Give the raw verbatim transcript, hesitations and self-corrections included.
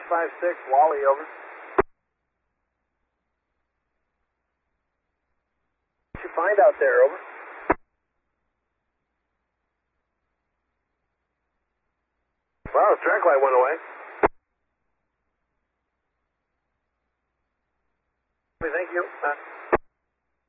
five six, Wally, over. What'd you find out there, over? Well, the track light went away. Thank you. Uh